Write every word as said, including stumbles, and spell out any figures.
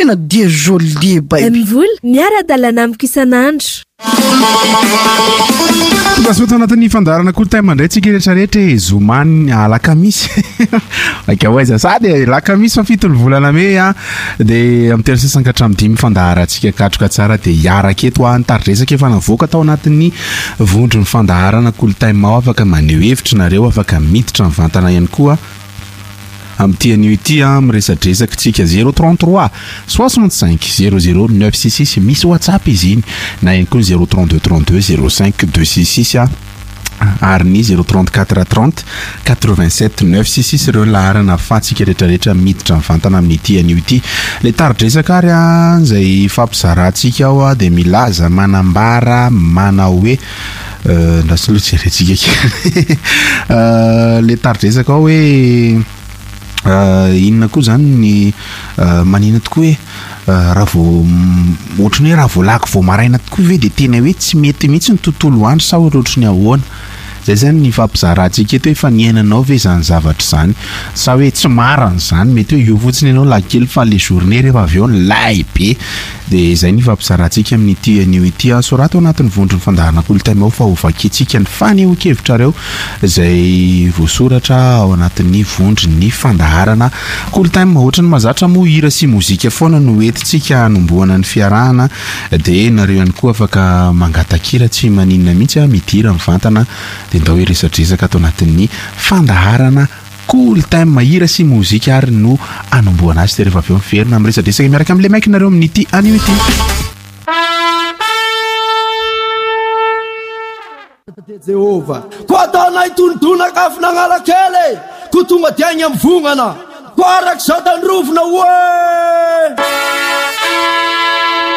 tena dia jolie bay. Mivola niara-dalana amiko isan'andro. Basota anatin'ny fandarana kolotay mandray tsika rehetrarehetra zomany alakamisy. Akawaiza sady lakamisy fa fito ny volana me a de am telo sasany katramy dimy fandara tsika katroka tsara de iaraka eto antaridresaka efa navoaka tao anatin'ny vondro ny fandarana kolotay mao afaka maneho hevitra nareo afaka miditra ny vantana ihany koa. Amty anio ity am resadresaka tsika zéro trente-trois soixante-cinq zéro zéro neuf six six misy WhatsApp izy iny na ihany koa zéro trente-deux trente-deux zéro cinq deux six six a arni zéro trente-quatre trente quatre-vingt-sept neuf six six ireo laharana afatsika rehetrarehetra miditra ny vantana amin'ity anio ity. Le taridresaka ary a zay fampizarantsika ao a de milaza manambara mana hoe ndasolo jeretsika le taridresaka ao hoe Uh, inona koa zany ny uh, manina tokoa hoe uh, raha vao ohatrany hoe raha vao lako vao maraina tokoa ve de tena hoe tsy mety mihitsy ny tontolo andro sa ohatrany ahoana. Zay zany ny fampizarantsika eto hoe fa niainanao ve zany zavatra zany sa hoe tsy marana zany mety hoe io fotsiny ianao lakely fa le journée rehefa avy eo ny lay be. De zay ny fampizarantsika amin'ity anio ity sorato anatin'ny vondrony fandarana kolotay mao fa ovakitsika ny fanehoan-kevitra reo zay voasoratra ao anatin'ny vondrony fandarana kolotay ohatra ny mazatra moa hira sy mozika foana no entintsika anomboana ny fiarahana de nareo ihany koa afaka mangatakira tsy maninona mihitsy midira ny vantana de ndao hoe resadresaka ato anatin'ny fandarana cool time mahira sy mozika ary no anomboana azy de rehefa avy eo miferina amin'ny resadresaka miaraka amin'le maiky nareo amin'ity anio ity. Jehova ko ataonay tonodonakafo nagnalakely ko tonga dia agny amin'ny vongana ko arak'izao tandrovona hoe